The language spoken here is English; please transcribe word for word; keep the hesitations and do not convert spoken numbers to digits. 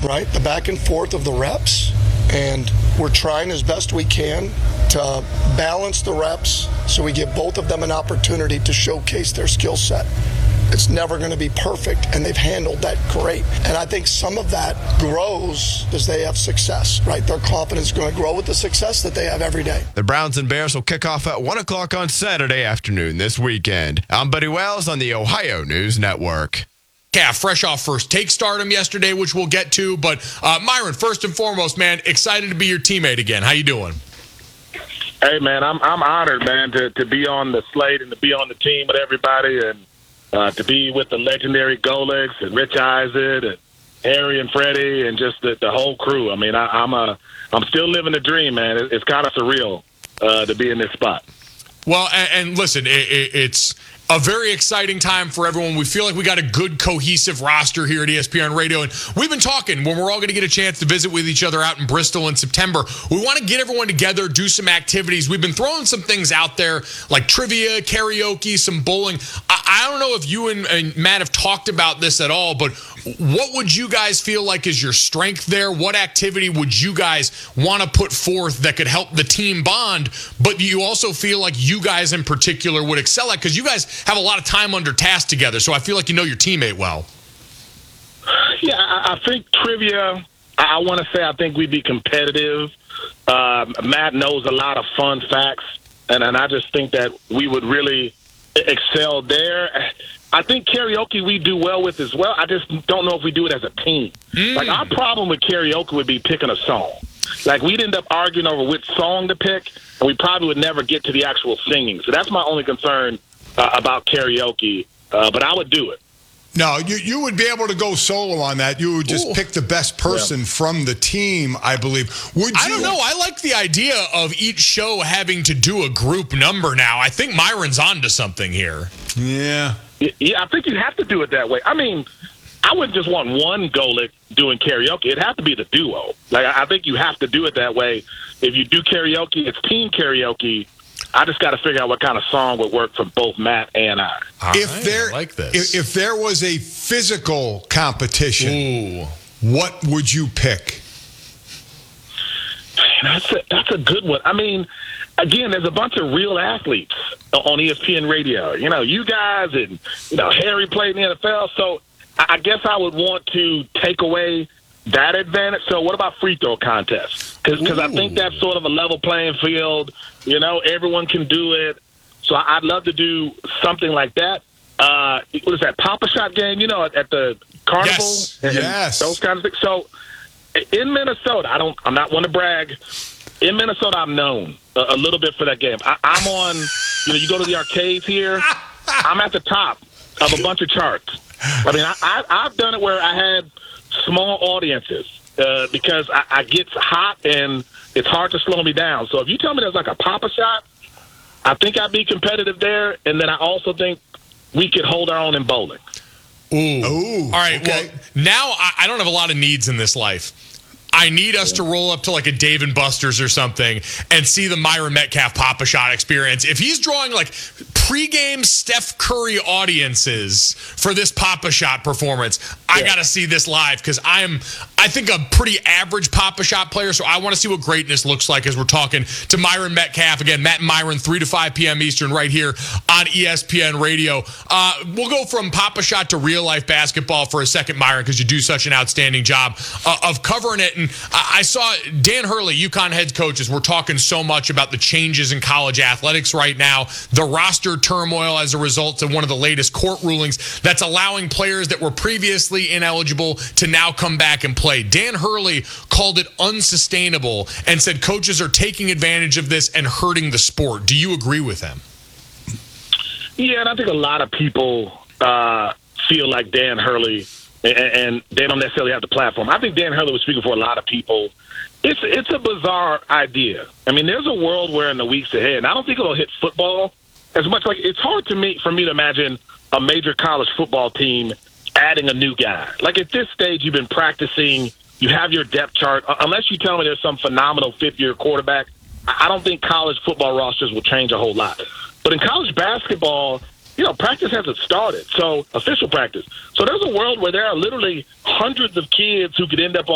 right? The back and forth of the reps. And we're trying as best we can to balance the reps so we give both of them an opportunity to showcase their skill set. It's never going to be perfect, and they've handled that great. And I think some of that grows as they have success, right? Their confidence is going to grow with the success that they have every day. The Browns and Bears will kick off at one o'clock on Saturday afternoon this weekend. I'm Buddy Wells on the Ohio News Network. Yeah, fresh off first take stardom yesterday, which we'll get to. But, uh, Myron, first and foremost, man, excited to be your teammate again. How you doing? Hey, man, I'm I'm honored, man, to, to be on the slate and to be on the team with everybody and uh, to be with the legendary Golics and Rich Eisen and Harry and Freddie and just the, the whole crew. I mean, I, I'm a, I'm still living the dream, man. It, it's kind of surreal uh, to be in this spot. Well, and, and listen, it, it, it's a very exciting time for everyone. We feel like we got a good, cohesive roster here at E S P N Radio. And we've been talking when we're all going to get a chance to visit with each other out in Bristol in September. We want to get everyone together, do some activities. We've been throwing some things out there like trivia, karaoke, some bowling. I, I don't know if you and, and Matt have talked about this at all, but what would you guys feel like is your strength there? What activity would you guys want to put forth that could help the team bond, but you also feel like you guys in particular would excel at? Because you guys have a lot of time under task together, so I feel like you know your teammate well. Yeah, I, I think trivia, I, I want to say I think we'd be competitive. Uh, Matt knows a lot of fun facts, and, and I just think that we would really excel there. I think karaoke we do well with as well. I just don't know if we do it as a team. Mm. Like, our problem with karaoke would be picking a song. Like, we'd end up arguing over which song to pick, and we probably would never get to the actual singing. So that's my only concern Uh, about karaoke, uh, but I would do it. No, you you would be able to go solo on that. You would just Ooh. pick the best person yeah. from the team, I believe. Would you? I don't know. I like the idea of each show having to do a group number now. I think Myron's onto something here. Yeah. Yeah, I think you'd have to do it that way. I mean, I wouldn't just want one Golic doing karaoke. It'd have to be the duo. Like, I think you have to do it that way. If you do karaoke, it's team karaoke. I just got to figure out what kind of song would work for both Matt and I. If right, there, I like this. If, if there was a physical competition, Ooh. what would you pick? That's a, that's a good one. I mean, again, there's a bunch of real athletes on E S P N Radio. You know, you guys and, you know, Harry played in the N F L. So I guess I would want to take away that advantage. So what about free throw contests? Because I think that's sort of a level playing field. You know, everyone can do it. So I'd love to do something like that. Uh, what is that, Papa Shot game, you know, at, at the carnival? Yes, and, yes. Those kinds of things. So in Minnesota, I don't, I'm not one to brag. In Minnesota, I'm known a, a little bit for that game. I, I'm on, you know, you go to the arcades here, I'm at the top of a bunch of charts. I mean, I, I, I've done it where I had small audiences uh, because I, I get hot and it's hard to slow me down. So if you tell me there's like a Papa Shot, I think I'd be competitive there. And then I also think we could hold our own in bowling. Ooh. Ooh. All right. Okay. Well, now I, I don't have a lot of needs in this life. I need us to roll up to like a Dave and Buster's or something and see the Myron Metcalf Papa Shot experience. If he's drawing like pregame Steph Curry audiences for this Papa Shot performance, I yeah. got to see this live because I am, I think, a pretty average Papa Shot player. So I want to see what greatness looks like as we're talking to Myron Metcalf. Again, Matt and Myron, three to five p.m. Eastern right here on E S P N Radio. Uh, we'll go from Papa Shot to real life basketball for a second, Myron, because you do such an outstanding job uh, of covering it. And I saw Dan Hurley, UConn head coaches, we're talking so much about the changes in college athletics right now, the roster turmoil as a result of one of the latest court rulings that's allowing players that were previously ineligible to now come back and play. Dan Hurley called it unsustainable and said coaches are taking advantage of this and hurting the sport. Do you agree with him? Yeah, and I think a lot of people uh, feel like Dan Hurley, and, and they don't necessarily have the platform. I think Dan Hurley was speaking for a lot of people. It's it's a bizarre idea. I mean, there's a world where in the weeks ahead, and I don't think it'll hit football as much. Like, it's hard to me for me to imagine a major college football team adding a new guy. Like, at this stage, you've been practicing, you have your depth chart. Unless you tell me there's some phenomenal fifth-year quarterback, I don't think college football rosters will change a whole lot. But in college basketball, you know, practice hasn't started, so official practice. So there's a world where there are literally hundreds of kids who could end up on